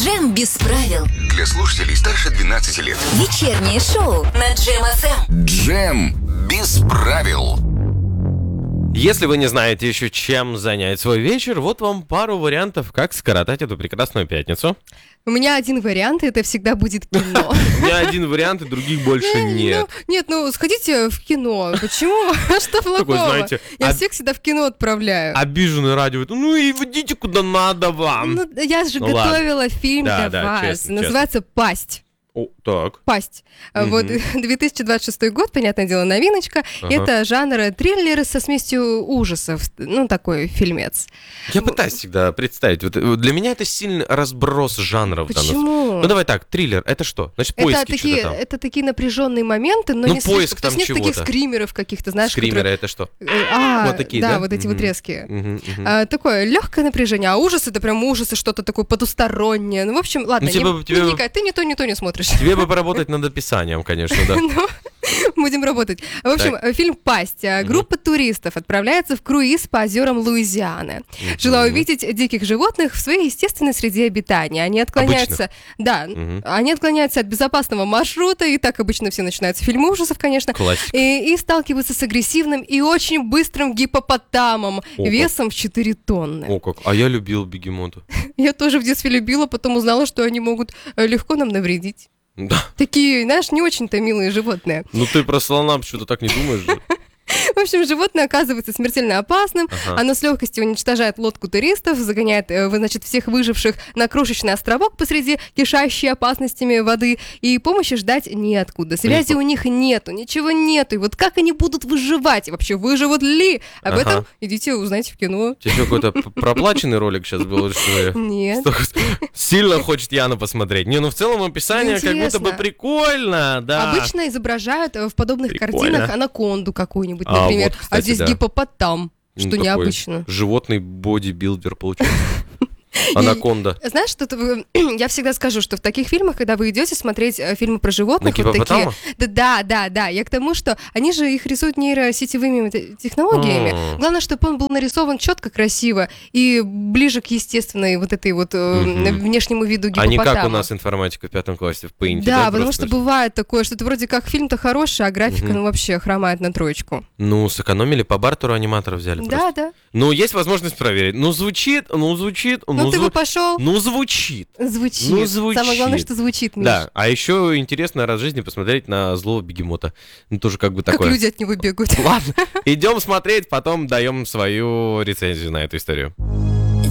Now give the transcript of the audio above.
Джем без правил. Для слушателей старше 12 лет. Вечернее шоу на Джем ФМ. Джем без правил. Если вы не знаете еще, чем занять свой вечер, вот вам пару вариантов, как скоротать эту прекрасную пятницу. У меня один вариант, и это всегда будет кино. У меня один вариант, и других больше нет. Нет, сходите в кино. Почему? Что плохого? знаете, Я всех всегда в кино отправляю. Обиженный радио. Ну и идите куда надо вам. Я же готовила фильм для вас. честно. Называется «Пасть». О, так. «Пасть». Вот 2026 год, понятное дело, новиночка. Это жанр триллер со смесью ужасов. Такой фильмец. Я пытаюсь всегда представить. Вот для меня это сильный разброс жанров. Почему? Давай так, триллер, это что? Значит, поиски чего-то там. Это такие напряженные моменты, но не поиск слишком. там То есть нет чего-то. таких скримеров каких-то, знаешь, Скримеры это что? Вот такие, да? Да, вот эти вот резкие. Такое легкое напряжение, а ужас это прям ужасы, что-то такое потустороннее. В общем, ладно, не вникай, ты не то не смотришь. Тебе бы поработать над описанием, конечно, да. Будем работать. В общем, фильм «Пасть». Группа туристов отправляется в круиз по озерам Луизианы. Желая увидеть диких животных в своей естественной среде обитания. Они отклоняются... Да, они отклоняются от безопасного маршрута, и так обычно все начинаются фильмы ужасов, конечно. Классика. И сталкиваются с агрессивным и очень быстрым гипопотамом весом в 4 тонны. О, как. А я любил бегемота. Я тоже в детстве любила, потом узнала, что они могут легко нам навредить. Да. Такие, знаешь, не очень-то милые животные. Ну ты про слона почему-то так не думаешь же. В общем, животное оказывается смертельно опасным. Оно с легкостью уничтожает лодку туристов, загоняет, всех выживших на крошечный островок посреди кишащей опасностями воды. И помощи ждать неоткуда. Связи у них нету, ничего нету. И вот как они будут выживать? И вообще, выживут ли? Об этом идите узнайте в кино. Тебе что, какой-то проплаченный ролик сейчас был? Нет. Сильно хочет Яна посмотреть. В целом описание как будто бы прикольно, да. Обычно изображают в подобных Прикольно. картинах анаконду какую-нибудь, например. вот, кстати, здесь да. гипопотам, что Такой необычно. Животный бодибилдер получается. Анаконда. Знаешь, я всегда скажу, что в таких фильмах, когда вы идете смотреть фильмы про животных, вот такие... Да. Я к тому, что они же их рисуют нейросетевыми технологиями. Главное, чтобы он был нарисован четко, красиво и ближе к естественной вот этой вот внешнему виду гипопотама. А не как у нас информатика в 5 классе в Paint. Да, потому что бывает такое, что это вроде как фильм-то хороший, а графика, вообще хромает на 3. Сэкономили, по бартеру аниматора взяли просто. Да. Есть возможность проверить. Звучит. Ты бы пошел. Звучит. Звучит. Самое главное, что звучит, Миш. Да, а еще интересно раз в жизни посмотреть на злого бегемота. Тоже как бы такое. Как люди от него бегают. Ладно, идем смотреть, потом даем свою рецензию на эту историю.